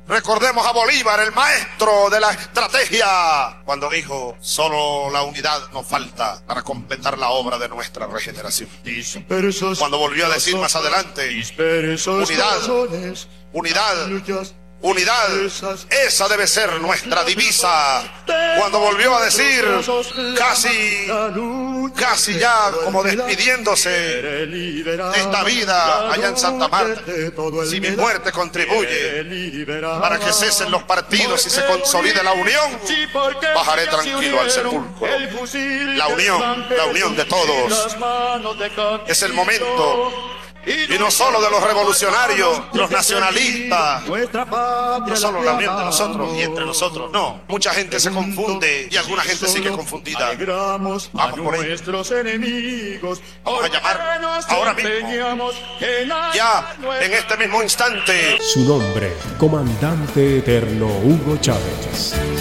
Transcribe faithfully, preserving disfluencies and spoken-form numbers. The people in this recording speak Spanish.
Recordemos a Bolívar, el maestro de la estrategia, cuando dijo: solo la unidad nos falta para completar la obra de nuestra regeneración. Cuando volvió a decir más adelante: unidad, unidad, unidad, esa debe ser nuestra divisa. Cuando volvió a decir, casi, casi ya como despidiéndose de esta vida allá en Santa Marta: si mi muerte contribuye para que cesen los partidos y se consolide la unión, bajaré tranquilo al sepulcro. La unión, la unión de todos. Es el momento. Y no solo de los revolucionarios, los nacionalistas, no solo la unión de nosotros y entre nosotros, no. Mucha gente se confunde y alguna gente sigue confundida. Vamos por ello. Vamos a llamar ahora mismo, ya en este mismo instante. Su nombre, Comandante Eterno Hugo Chávez.